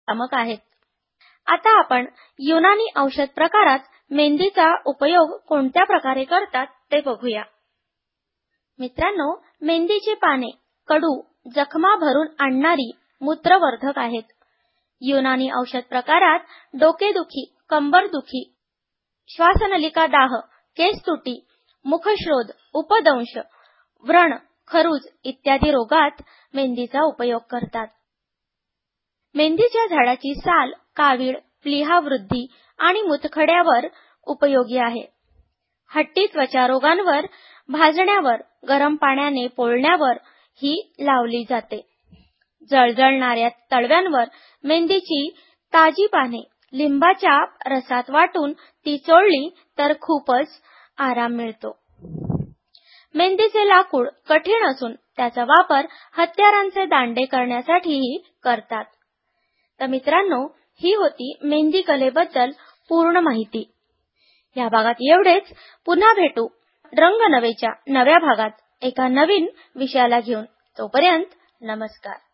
नियामक आहेत। आता आपण युनानी औषध प्रकारात मेंदीचा उपयोग कोणत्या प्रकारे करतात ते बघूया। मित्रांनो, मेंदीची पाने कडू, जखमा भरून आणणारी मूत्रवर्धक आहेत। युनानी औषध प्रकारात डोकेदुखी, कंबरदुखी, श्वासनलिका दाह, केसतुटी, मुखश्रोध, उपदंश, व्रण, खरूज इत्यादी रोगात मेंदीचा उपयोग करतात। मेंदीच्या झाडाची साल, कावीळ, प्लीहा वृद्धी आणि मुतखड्यावर उपयोगी आहे। हट्टी त्वचा रोगांवर, भाजण्यावर, गरम पाण्याने पोळण्यावर ही लावली जाते। जळजळणाऱ्या तळव्यांवर मेंदीची ताजी पाने लिंबाच्या रसात वाटून ती चोळली तर खूपच आराम मिळतो। मेंदीचे लाकूड कठीण असून त्याचा वापर हत्यारांचे दांडे करण्यासाठीही करतात। तर मित्रांनो, ही होती मेंदी कलेबद्दल पूर्ण माहिती। या भागात एवढेच। पुन्हा भेटू रंग नवेच्या नव्या भागात एका नवीन विषयाला घेऊन। तोपर्यंत नमस्कार।